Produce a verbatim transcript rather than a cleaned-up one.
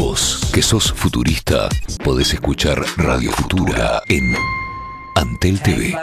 Vos, que sos futurista, podés escuchar Radio Futura en Antel T V.